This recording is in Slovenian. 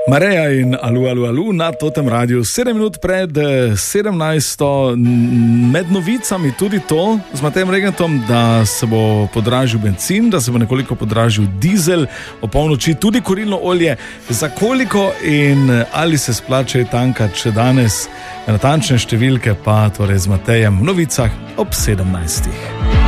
Mareja in alu na Totem Radiu, 7 minut pred 17. Med novicami tudi to z Matejem Regentom, da se bo podražil bencin, da se bo nekoliko podražil dizel, o polnoči tudi kurilno olje. Za koliko in ali se splača tankati še danes? Natančne številke pa torej z Matejem v novicah ob 17.